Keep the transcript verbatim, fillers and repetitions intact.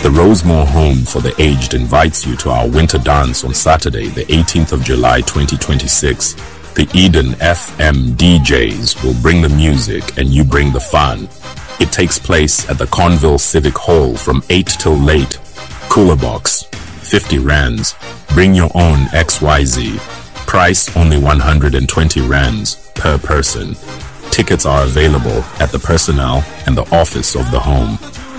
The Rosemore Home for the Aged invites you to our winter dance on Saturday, the eighteenth of July twenty twenty-six. The Eden F M D Js will bring the music and you bring the fun. It takes place at the Conville Civic Hall from eight till late. Cooler box, fifty rands. Bring your own X Y Z. Price only one hundred twenty rands per person. Tickets are available at the personnel and the office of the home.